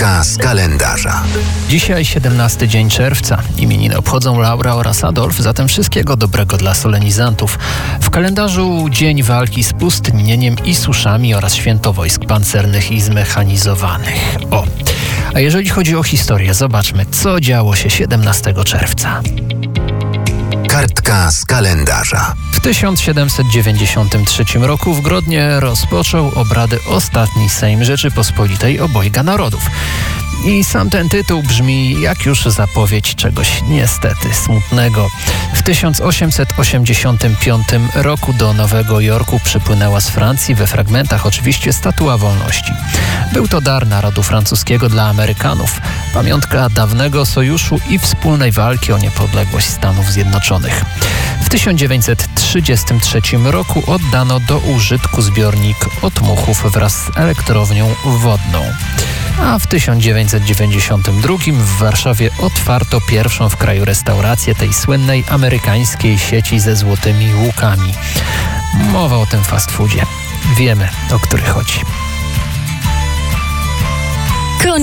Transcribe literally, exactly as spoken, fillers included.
Kartka z kalendarza. Dzisiaj siedemnasty dzień czerwca. Imieniny obchodzą Laura oraz Adolf, zatem wszystkiego dobrego dla solenizantów. W kalendarzu dzień walki z pustynnieniem i suszami oraz święto wojsk pancernych i zmechanizowanych. O, a jeżeli chodzi o historię, zobaczmy, co działo się siedemnastego czerwca. Kartka z kalendarza. W tysiąc siedemset dziewięćdziesiątym trzecim roku w Grodnie rozpoczął obrady ostatni Sejm Rzeczypospolitej Obojga Narodów. I sam ten tytuł brzmi jak już zapowiedź czegoś niestety smutnego. W tysiąc osiemset osiemdziesiątym piątym roku do Nowego Jorku przypłynęła z Francji, we fragmentach oczywiście, Statua Wolności. Był to dar narodu francuskiego dla Amerykanów, pamiątka dawnego sojuszu i wspólnej walki o niepodległość Stanów Zjednoczonych. W tysiąc dziewięćset trzydziestym trzecim roku oddano do użytku zbiornik Otmuchów wraz z elektrownią wodną. A w tysiąc dziewięćset dziewięćdziesiątym drugim w Warszawie otwarto pierwszą w kraju restaurację tej słynnej amerykańskiej sieci ze złotymi łukami. Mowa o tym fast foodzie. Wiemy, o który chodzi.